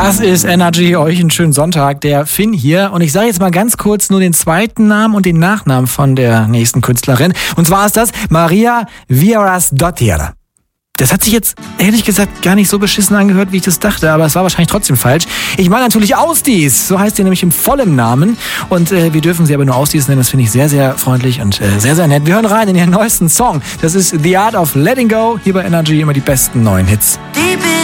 Das ist Energy, euch einen schönen Sonntag, der Finn hier. Und ich sage jetzt mal ganz kurz nur den zweiten Namen und den Nachnamen von der nächsten Künstlerin. Und zwar ist das Maria Vierarsdottir. Das hat sich jetzt, ehrlich gesagt, gar nicht so beschissen angehört, wie ich das dachte, aber es war wahrscheinlich trotzdem falsch. Ich meine natürlich Ausdies, so heißt sie nämlich im vollen Namen. Und wir dürfen sie aber nur Ausdies nennen, das finde ich sehr, sehr freundlich und sehr, sehr nett. Wir hören rein in ihren neuesten Song. Das ist The Art of Letting Go, hier bei Energy immer die besten neuen Hits. Deep